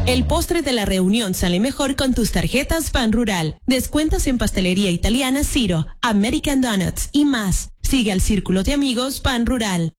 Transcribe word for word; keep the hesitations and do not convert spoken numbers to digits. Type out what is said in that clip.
El postre de la reunión sale mejor con tus tarjetas Pan Rural. Descuentos en pastelería italiana Ciro, American Donuts y más. Sigue al Círculo de Amigos Pan Rural.